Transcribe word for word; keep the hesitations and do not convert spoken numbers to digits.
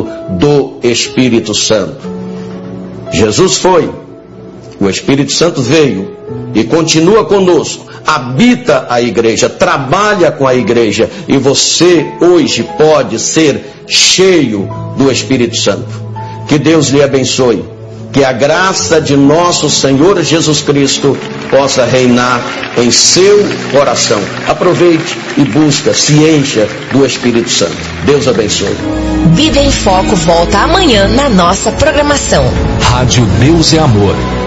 chamado do Espírito Santo. Jesus foi, o Espírito Santo veio e continua conosco, habita a igreja, trabalha com a igreja, e você hoje pode ser cheio do Espírito Santo. Que Deus lhe abençoe, que a graça de nosso Senhor Jesus Cristo possa reinar em seu coração. Aproveite e busca, se encha do Espírito Santo. Deus abençoe. Vida em Foco volta amanhã na nossa programação. Rádio Deus é Amor.